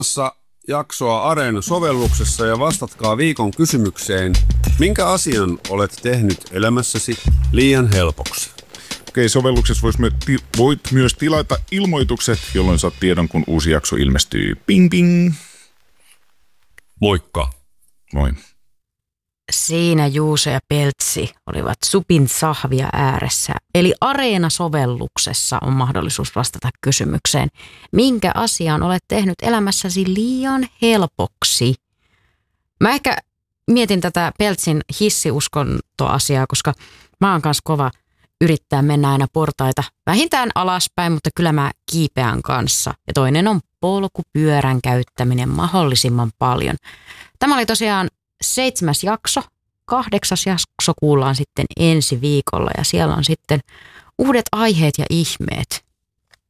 Kuuntelemassa jaksoa Areena-sovelluksessa ja vastatkaa viikon kysymykseen. Minkä asian olet tehnyt elämässäsi liian helpoksi? Okei, sovelluksessa voit myös tilata ilmoitukset, jolloin saat tiedon, kun uusi jakso ilmestyy. Ping ping! Moikka! Moi. Siinä Juuse ja Peltsi olivat supin sahvia ääressä. Eli Areena-sovelluksessa on mahdollisuus vastata kysymykseen. Minkä asian olet tehnyt elämässäsi liian helpoksi? Mä ehkä mietin tätä Peltsin hissiuskontoasiaa, koska mä oon kanssa kova yrittää mennä aina portaita vähintään alaspäin, mutta kyllä mä kiipeän kanssa. Ja toinen on polkupyörän käyttäminen mahdollisimman paljon. Tämä oli tosiaan 7. jakso. 8. jakso kuullaan sitten ensi viikolla ja siellä on sitten uudet aiheet ja ihmeet.